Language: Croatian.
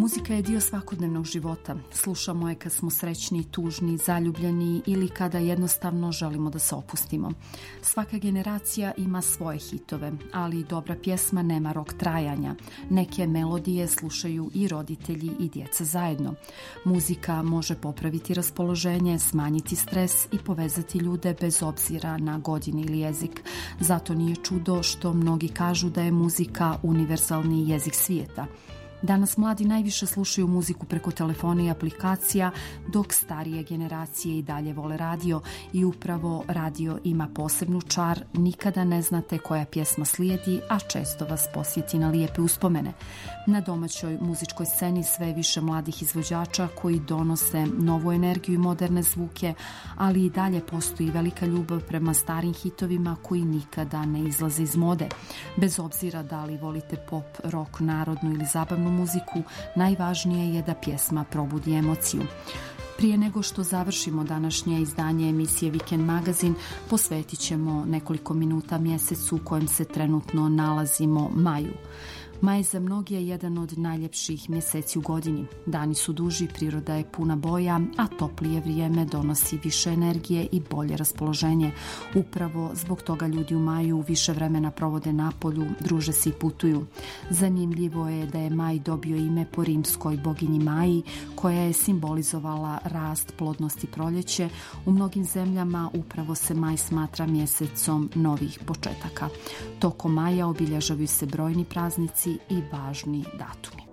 Muzika je dio svakodnevnog života. Slušamo je kad smo srećni, tužni, zaljubljeni ili kada jednostavno želimo da se opustimo. Svaka generacija ima svoje hitove, ali dobra pjesma nema rok trajanja. Neke melodije slušaju i roditelji i djeca zajedno. Muzika može popraviti raspoloženje, smanjiti stres i povezati ljude bez obzira na godine ili jezik. Zato nije čudo što mnogi kažu da je muzika univerzalni jezik svijeta. Danas mladi najviše slušaju muziku preko telefona i aplikacija, dok starije generacije i dalje vole radio i upravo radio ima posebnu čar, nikada ne znate koja pjesma slijedi, a često vas posjeti na lijepe uspomene. Na domaćoj muzičkoj sceni sve više mladih izvođača koji donose novu energiju i moderne zvuke, ali i dalje postoji velika ljubav prema starim hitovima koji nikada ne izlaze iz mode. Bez obzira da li volite pop, rock, narodnu ili zabavnu muziku, najvažnije je da pjesma probudi emociju. Prije nego što završimo današnje izdanje emisije Weekend Magazin, posvetit ćemo nekoliko minuta mjesecu u kojem se trenutno nalazimo, maju. Maj za mnogi je jedan od najljepših mjeseci u godini. Dani su duži, priroda je puna boja, a toplije vrijeme donosi više energije i bolje raspoloženje. Upravo zbog toga ljudi u maju više vremena provode na polju, druže se i putuju. Zanimljivo je da je maj dobio ime po rimskoj boginji Maji, koja je simbolizovala rast, plodnost i proljeće. U mnogim zemljama upravo se maj smatra mjesecom novih početaka. Tokom maja obilježavaju se brojni praznici i važni datumi.